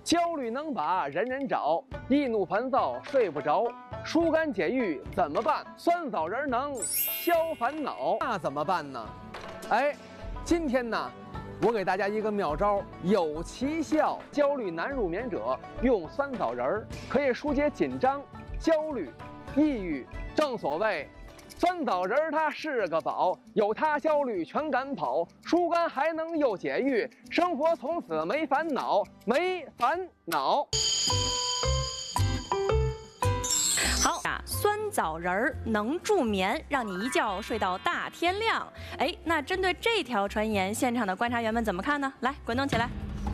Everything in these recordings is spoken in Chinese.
焦虑能把人人找，易怒烦躁睡不着，疏肝解郁怎么办？酸枣仁能消烦恼，那怎么办呢？哎，今天呢，我给大家一个妙招，有奇效。焦虑难入眠者用酸枣仁可以疏解紧张、焦虑、抑郁。正所谓，酸枣仁它是个宝，有它焦虑全赶跑，疏肝还能又解郁，生活从此没烦恼，没烦恼。 好啊，酸枣仁儿能助眠，让你一觉睡到大天亮。哎，那针对这条传言，现场的观察员们怎么看呢？来，滚动起来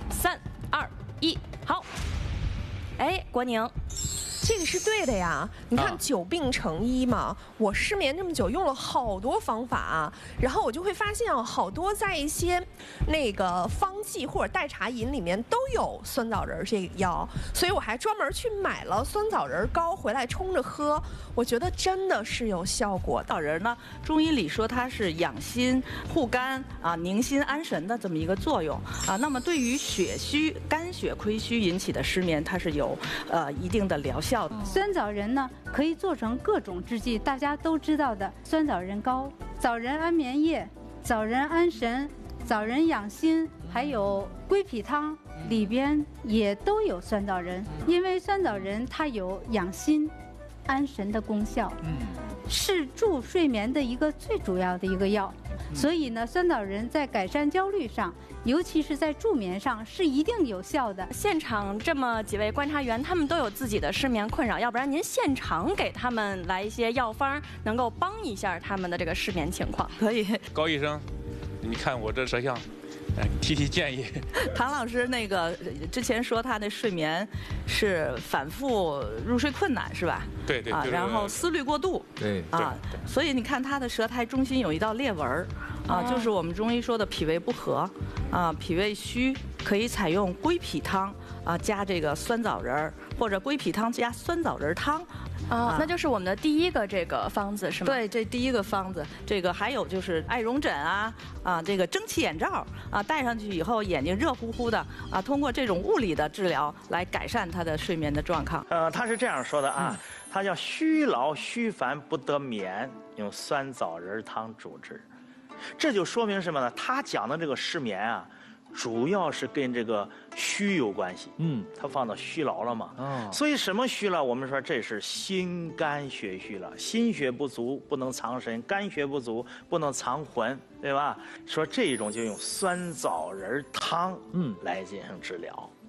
，3、2、1，好。哎，国宁。 这个是对的呀，你看久病成医嘛。我失眠这么久，用了好多方法，然后我就会发现好多在一些那个方剂或者代茶饮里面都有酸枣仁这个药，所以我还专门去买了酸枣仁膏回来冲着喝，我觉得真的是有效果的。 枣仁呢，中医里说它是养心、护肝啊、宁心安神的这么一个作用啊。那么对于血虚、肝血亏虚引起的失眠，它是有一定的疗效。 酸枣仁呢，可以做成各种制剂，大家都知道的酸枣仁膏、枣仁安眠液、枣仁安神、枣仁养心，还有归脾汤里边也都有酸枣仁。因为酸枣仁它有养心、安神的功效，是助睡眠的一个最主要的一个药。所以呢，酸枣仁在改善焦虑上，尤其是在助眠上是一定有效的。 现场这么几位观察员，他们都有自己的失眠困扰，要不然您现场给他们来一些药方，能够帮一下他们的这个失眠情况。 可以， 高医生，你看我这舌象，提建议。 唐老师那个之前说他的睡眠是反复入睡困难是吧？ 对对啊， 然后思虑过度， 对啊，所以你看他的舌苔中心有一道裂纹啊，就是我们中医说的脾胃不和啊，脾胃虚，可以采用归脾汤啊，加这个酸枣仁或者归脾汤加酸枣仁汤。 那就是我们的第一个这个方子是吗？ 对，这第一个方子，这个还有就是艾绒枕啊，这个蒸汽眼罩啊，戴上去以后眼睛热乎乎的啊，通过这种物理的治疗来改善他的睡眠的状况。 他是这样说的啊，他叫虚劳虚烦不得眠，用酸枣仁汤主治，这就说明什么呢？他讲的这个失眠啊，主要是跟这个虚有关系。他放到虚劳了嘛。所以什么虚了？我们说这是心肝血虚了，心血不足不能藏神，肝血不足不能藏魂，对吧？说这种就用酸枣仁汤来进行治疗。